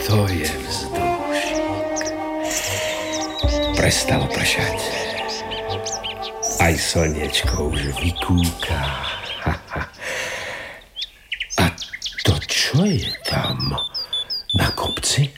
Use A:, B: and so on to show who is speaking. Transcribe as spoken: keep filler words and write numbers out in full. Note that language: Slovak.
A: To je vzdušík. Prestalo pršať. Aj slniečko už vykúka. A to čo je tam na kopci?